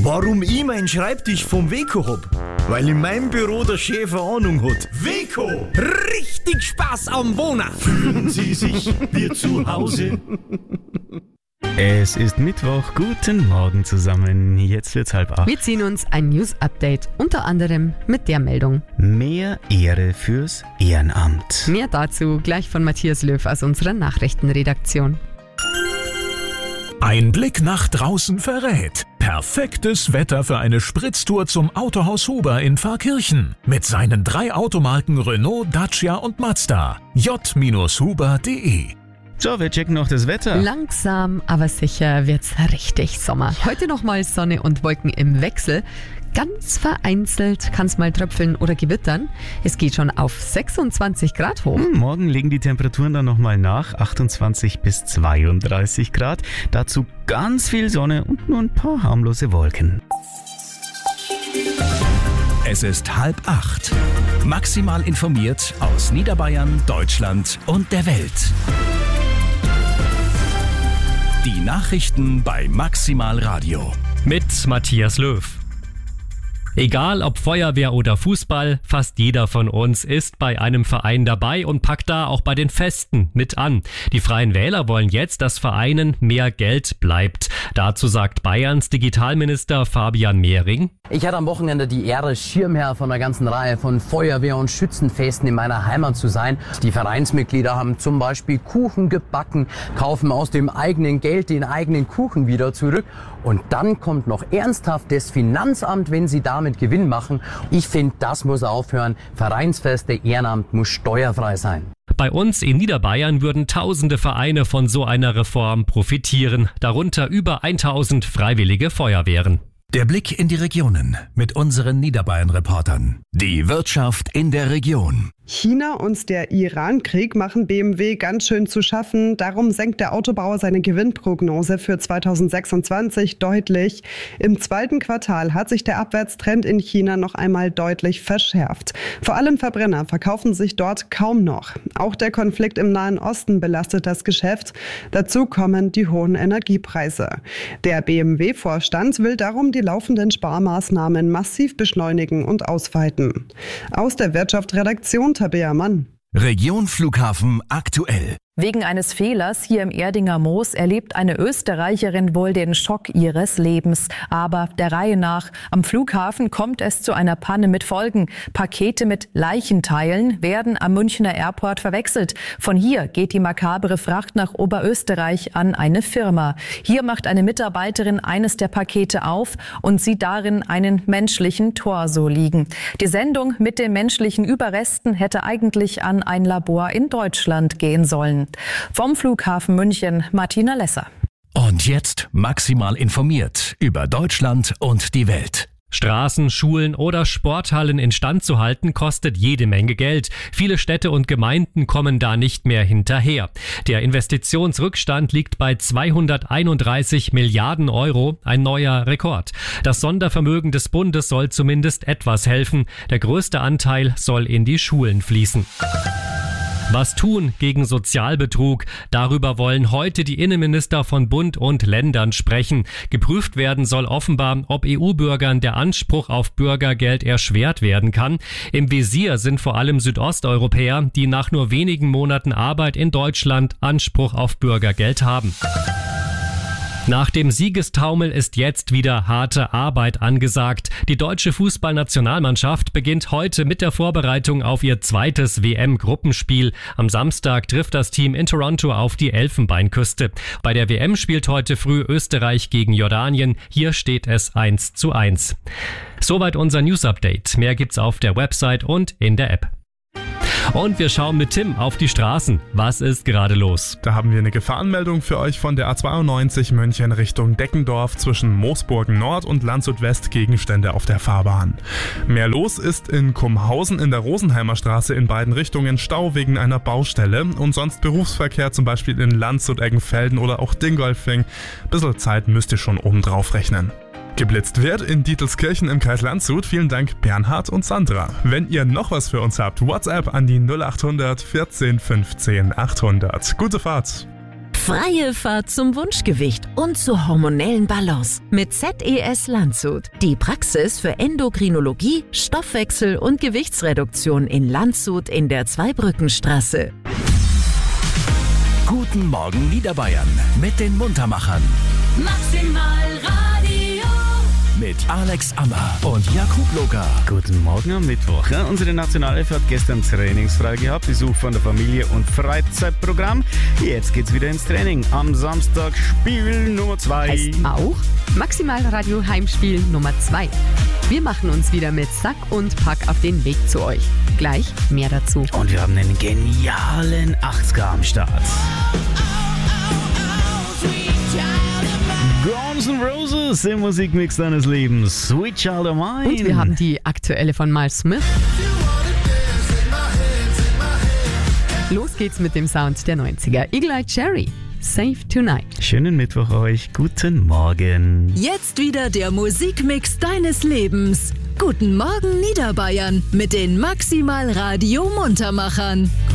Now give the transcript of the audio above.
Warum ich meinen Schreibtisch vom Weco hab? Weil in meinem Büro der Chef eine Ahnung hat. Weco! Richtig Spaß am Wohnen! Fühlen Sie sich wie zu Hause? Es ist Mittwoch, guten Morgen zusammen, jetzt wird's 7:30. Wir ziehen uns ein News-Update, unter anderem mit der Meldung. Mehr Ehre fürs Ehrenamt. Mehr dazu gleich von Matthias Löw aus unserer Nachrichtenredaktion. Ein Blick nach draußen verrät. Perfektes Wetter für eine Spritztour zum Autohaus Huber in Pfarrkirchen. Mit seinen 3 Automarken Renault, Dacia und Mazda. j-huber.de. So, wir checken noch das Wetter. Langsam, aber sicher wird's richtig Sommer. Heute nochmal Sonne und Wolken im Wechsel. Ganz vereinzelt kann es mal tröpfeln oder gewittern. Es geht schon auf 26 Grad hoch. Morgen legen die Temperaturen dann nochmal nach, 28 bis 32 Grad. Dazu ganz viel Sonne und nur ein paar harmlose Wolken. Es ist 7:30. Maximal informiert aus Niederbayern, Deutschland und der Welt. Die Nachrichten bei Maximal Radio. Mit Matthias Löw. Egal ob Feuerwehr oder Fußball, fast jeder von uns ist bei einem Verein dabei und packt da auch bei den Festen mit an. Die Freien Wähler wollen jetzt, dass Vereinen mehr Geld bleibt. Dazu sagt Bayerns Digitalminister Fabian Mehring: Ich hatte am Wochenende die Ehre, Schirmherr von einer ganzen Reihe von Feuerwehr- und Schützenfesten in meiner Heimat zu sein. Die Vereinsmitglieder haben zum Beispiel Kuchen gebacken, kaufen aus dem eigenen Geld den eigenen Kuchen wieder zurück. Und dann kommt noch ernsthaft das Finanzamt, wenn sie damit Gewinn machen. Ich finde, das muss aufhören. Vereinsfeste, Ehrenamt muss steuerfrei sein. Bei uns in Niederbayern würden tausende Vereine von so einer Reform profitieren, darunter über 1000 freiwillige Feuerwehren. Der Blick in die Regionen mit unseren Niederbayern-Reportern. Die Wirtschaft in der Region. China und der Iran-Krieg machen BMW ganz schön zu schaffen. Darum senkt der Autobauer seine Gewinnprognose für 2026 deutlich. Im zweiten Quartal hat sich der Abwärtstrend in China noch einmal deutlich verschärft. Vor allem Verbrenner verkaufen sich dort kaum noch. Auch der Konflikt im Nahen Osten belastet das Geschäft. Dazu kommen die hohen Energiepreise. Der BMW-Vorstand will darum die laufenden Sparmaßnahmen massiv beschleunigen und ausweiten. Aus der Wirtschaftsredaktion Tabea Mann. Region Flughafen aktuell. Wegen eines Fehlers hier im Erdinger Moos erlebt eine Österreicherin wohl den Schock ihres Lebens. Aber der Reihe nach. Am Flughafen kommt es zu einer Panne mit Folgen. Pakete mit Leichenteilen werden am Münchner Airport verwechselt. Von hier geht die makabere Fracht nach Oberösterreich an eine Firma. Hier macht eine Mitarbeiterin eines der Pakete auf und sieht darin einen menschlichen Torso liegen. Die Sendung mit den menschlichen Überresten hätte eigentlich an ein Labor in Deutschland gehen sollen. Vom Flughafen München, Martina Lesser. Und jetzt maximal informiert über Deutschland und die Welt. Straßen, Schulen oder Sporthallen instand zu halten, kostet jede Menge Geld. Viele Städte und Gemeinden kommen da nicht mehr hinterher. Der Investitionsrückstand liegt bei 231 Milliarden Euro, ein neuer Rekord. Das Sondervermögen des Bundes soll zumindest etwas helfen. Der größte Anteil soll in die Schulen fließen. Was tun gegen Sozialbetrug? Darüber wollen heute die Innenminister von Bund und Ländern sprechen. Geprüft werden soll offenbar, ob EU-Bürgern der Anspruch auf Bürgergeld erschwert werden kann. Im Visier sind vor allem Südosteuropäer, die nach nur wenigen Monaten Arbeit in Deutschland Anspruch auf Bürgergeld haben. Nach dem Siegestaumel ist jetzt wieder harte Arbeit angesagt. Die deutsche Fußballnationalmannschaft beginnt heute mit der Vorbereitung auf ihr zweites WM-Gruppenspiel. Am Samstag trifft das Team in Toronto auf die Elfenbeinküste. Bei der WM spielt heute früh Österreich gegen Jordanien. Hier steht es 1:1. Soweit unser News-Update. Mehr gibt's auf der Website und in der App. Und wir schauen mit Tim auf die Straßen. Was ist gerade los? Da haben wir eine Gefahrenmeldung für euch von der A92 München Richtung Deckendorf zwischen Moosburgen Nord und Landshut West. Gegenstände auf der Fahrbahn. Mehr los ist in Kumhausen in der Rosenheimer Straße in beiden Richtungen, Stau wegen einer Baustelle und sonst Berufsverkehr zum Beispiel in Landshut, Eggenfelden oder auch Dingolfing. Bisschen Zeit müsst ihr schon oben drauf rechnen. Geblitzt wird in Dietelskirchen im Kreis Landshut. Vielen Dank Bernhard und Sandra. Wenn ihr noch was für uns habt, WhatsApp an die 0800 14 15 800. Gute Fahrt! Freie Fahrt zum Wunschgewicht und zur hormonellen Balance mit ZES Landshut. Die Praxis für Endokrinologie, Stoffwechsel und Gewichtsreduktion in Landshut in der Zweibrückenstraße. Guten Morgen Niederbayern mit den Muntermachern. Maximal Radio. Mit Alex Ammer und Jakub Loga. Guten Morgen am Mittwoch. Ja, unsere Nationalelf hat gestern trainingsfrei gehabt. Besuch von der Familie und Freizeitprogramm. Jetzt geht's wieder ins Training. Am Samstag Spiel Nummer 2. Heißt auch Maximal Radio Heimspiel Nummer 2. Wir machen uns wieder mit Sack und Pack auf den Weg zu euch. Gleich mehr dazu. Und wir haben einen genialen 80er am Start. Guns N' Roses im Musikmix deines Lebens. Sweet Child of Mine. Und wir haben die aktuelle von Miles Smith. Los geht's mit dem Sound der 90er. Eagle Eye Cherry. Save Tonight. Schönen Mittwoch euch. Guten Morgen. Jetzt wieder der Musikmix deines Lebens. Guten Morgen Niederbayern mit den Maximal Radio Muntermachern.